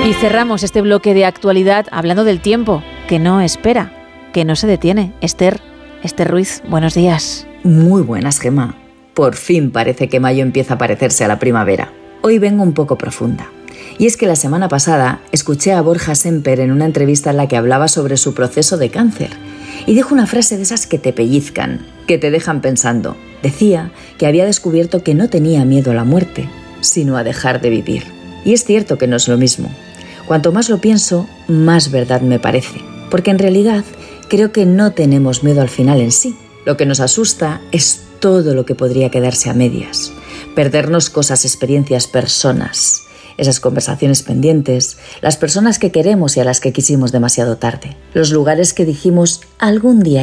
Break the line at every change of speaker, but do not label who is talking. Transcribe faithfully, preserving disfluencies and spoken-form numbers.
Y cerramos este bloque de actualidad hablando del tiempo, que no espera, que no se detiene. Esther, Esther Ruiz, buenos días.
Muy buenas, Gemma. Por fin parece que mayo empieza a parecerse a la primavera. Hoy vengo un poco profunda. Y es que la semana pasada escuché a Borja Semper en una entrevista en la que hablaba sobre su proceso de cáncer. Y dijo una frase de esas que te pellizcan, que te dejan pensando. Decía que había descubierto que no tenía miedo a la muerte, sino a dejar de vivir. Y es cierto que no es lo mismo. Cuanto más lo pienso, más verdad me parece. Porque en realidad creo que no tenemos miedo al final en sí. Lo que nos asusta es todo lo que podría quedarse a medias. Perdernos cosas, experiencias, personas. Esas conversaciones pendientes, las personas que queremos y a las que quisimos demasiado tarde. Los lugares que dijimos algún día